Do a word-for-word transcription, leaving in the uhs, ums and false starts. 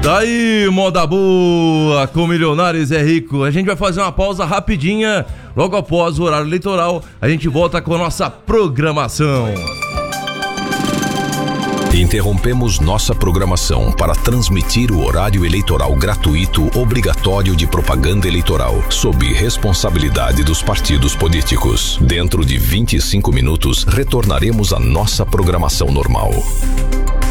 Daí, moda boa, com Milionários é Rico. A gente vai fazer uma pausa rapidinha. Logo após o horário eleitoral, a gente volta com a nossa programação. Interrompemos nossa programação para transmitir o horário eleitoral gratuito obrigatório de propaganda eleitoral, sob responsabilidade dos partidos políticos. Dentro de vinte e cinco minutos, retornaremos à nossa programação normal.